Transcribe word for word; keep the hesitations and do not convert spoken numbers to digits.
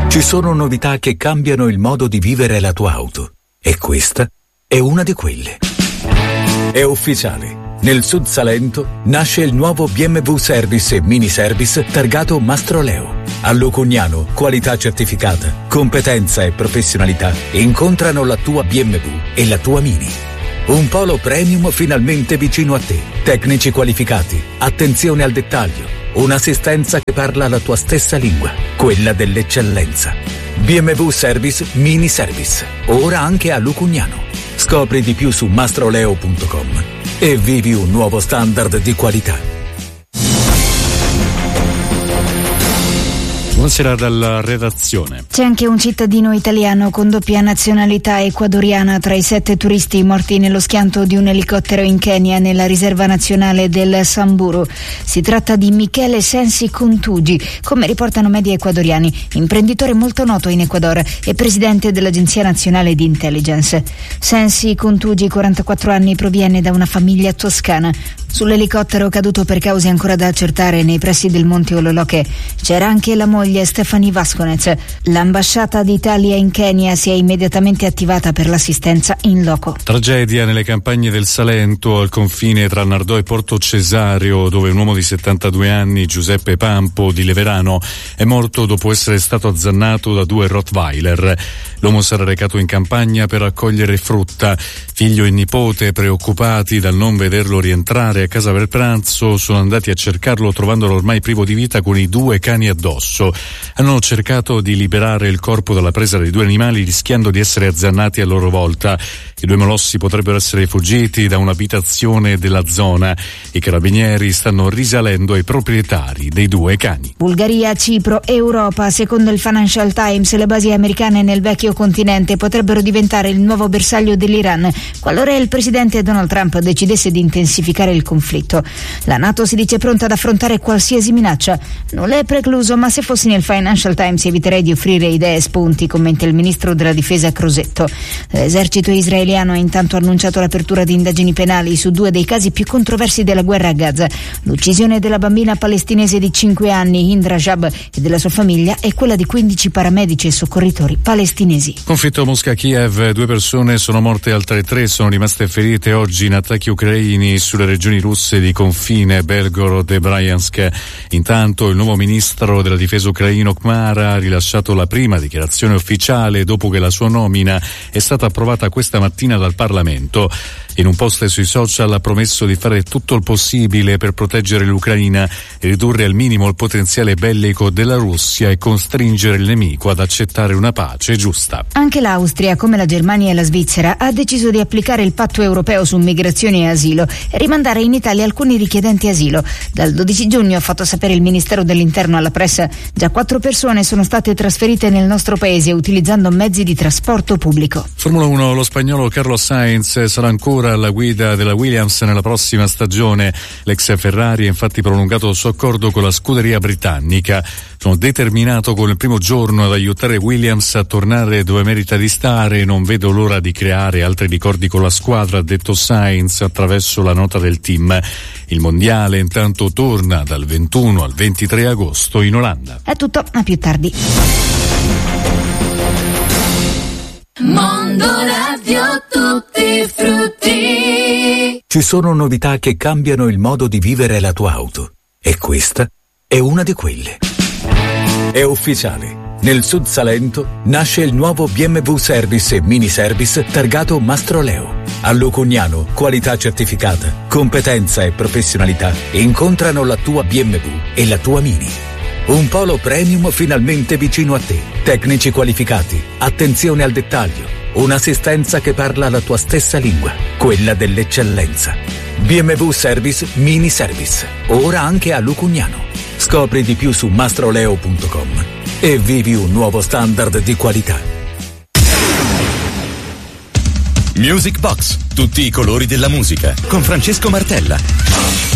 Ci sono novità che cambiano il modo di vivere la tua auto. E questa è una di quelle. È ufficiale. Nel Sud Salento nasce il nuovo B M W Service e Mini Service targato Mastroleo. A Lucugnano, qualità certificata, competenza e professionalità incontrano la tua B M W e la tua Mini. Un polo premium finalmente vicino a te. Tecnici qualificati, attenzione al dettaglio, un'assistenza che parla la tua stessa lingua, quella dell'eccellenza. B M W Service Mini Service, ora anche a Lucugnano. Scopri di più su mastroleo punto com e vivi un nuovo standard di qualità. Buonasera dalla redazione. C'è anche un cittadino italiano con doppia nazionalità ecuadoriana tra i sette turisti morti nello schianto di un elicottero in Kenya nella riserva nazionale del Samburu. Si tratta di Michele Sensi Contugi, come riportano media ecuadoriani, imprenditore molto noto in Ecuador e presidente dell'Agenzia Nazionale di Intelligence. Sensi Contugi, quarantaquattro anni, proviene da una famiglia toscana. Sull'elicottero caduto per cause ancora da accertare nei pressi del Monte Ololoche c'era anche la moglie Stefani Vasconez. L'ambasciata d'Italia in Kenya si è immediatamente attivata per l'assistenza in loco. Tragedia nelle campagne del Salento, al confine tra Nardò e Porto Cesario, dove un uomo di settantadue anni, Giuseppe Pampo di Leverano, è morto dopo essere stato azzannato da due Rottweiler. L'uomo sarà recato in campagna per raccogliere frutta. Figlio e nipote, preoccupati dal non vederlo rientrare a casa per pranzo, sono andati a cercarlo trovandolo ormai privo di vita con i due cani addosso. Hanno cercato di liberare il corpo dalla presa dei due animali rischiando di essere azzannati a loro volta. I due molossi potrebbero essere fuggiti da un'abitazione della zona. I carabinieri stanno risalendo ai proprietari dei due cani. Bulgaria, Cipro, Europa. Secondo il Financial Times, le basi americane nel vecchio continente potrebbero diventare il nuovo bersaglio dell'Iran qualora il presidente Donald Trump decidesse di intensificare il conflitto. La NATO si dice pronta ad affrontare qualsiasi minaccia. Non è precluso, ma se fossi nel Financial Times eviterei di offrire idee e spunti, commenta il ministro della difesa Crosetto. L'esercito israeliano ha intanto annunciato l'apertura di indagini penali su due dei casi più controversi della guerra a Gaza: l'uccisione della bambina palestinese di cinque anni Hind Rajab e della sua famiglia e quella di quindici paramedici e soccorritori palestinesi. Conflitto Mosca-Kiev, due persone sono morte, altre tre sono rimaste ferite oggi in attacchi ucraini sulle regioni russe di confine Belgorod e Bryansk. Intanto il nuovo ministro della difesa ucraino Khmara ha rilasciato la prima dichiarazione ufficiale dopo che la sua nomina è stata approvata questa mattina dal Parlamento. In un post sui social ha promesso di fare tutto il possibile per proteggere l'Ucraina e ridurre al minimo il potenziale bellico della Russia e costringere il nemico ad accettare una pace giusta. Anche l'Austria, come la Germania e la Svizzera, ha deciso di applicare il patto europeo su migrazione e asilo e rimandare in Italia alcuni richiedenti asilo. Dal dodici giugno, ha fatto sapere il Ministero dell'Interno alla pressa, già quattro persone sono state trasferite nel nostro paese utilizzando mezzi di trasporto pubblico. Formula uno, lo spagnolo Carlos Sainz sarà ancora alla guida della Williams nella prossima stagione. L'ex Ferrari ha infatti prolungato il suo accordo con la scuderia britannica. Sono determinato con il primo giorno ad aiutare Williams a tornare dove merita di stare e non vedo l'ora di creare altri ricordi con la squadra, ha detto Sainz attraverso la nota del team. Il mondiale intanto torna dal ventuno al ventitré agosto in Olanda. È tutto, a più tardi. Mondo Radio, tutti frutti. Ci sono novità che cambiano il modo di vivere la tua auto. E questa è una di quelle. È ufficiale. Nel Sud Salento nasce il nuovo B M W Service e Mini Service targato Mastroleo. A Lucugnano, qualità certificata, competenza e professionalità incontrano la tua B M W e la tua Mini. Un polo premium finalmente vicino a te. Tecnici qualificati, attenzione al dettaglio, un'assistenza che parla la tua stessa lingua, quella dell'eccellenza. B M W Service Mini Service, ora anche a Lucugnano. Scopri di più su mastroleo punto com e vivi un nuovo standard di qualità. Music Box, tutti i colori della musica, con Francesco Martella.